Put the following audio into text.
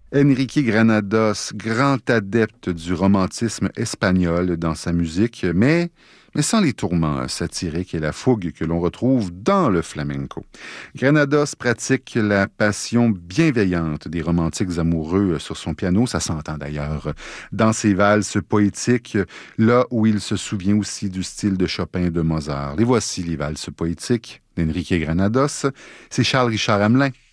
Enrique Granados, grand adepte du romantisme espagnol dans sa musique, mais sans les tourments satiriques et la fougue que l'on retrouve dans le flamenco. Granados pratique la passion bienveillante des romantiques amoureux sur son piano, ça s'entend d'ailleurs dans ses valses poétiques, là où il se souvient aussi du style de Chopin et de Mozart. Les voici les valses poétiques d'Enrique Granados, c'est Charles Richard Hamelin.